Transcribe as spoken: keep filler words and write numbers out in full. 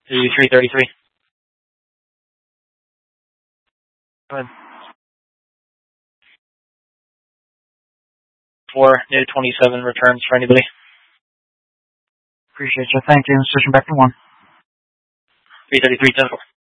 three thirty-three. Go ahead. Four, Native twenty-seven returns for anybody. Appreciate you. Thank you. Switching back to one. three thirty-three, ten four.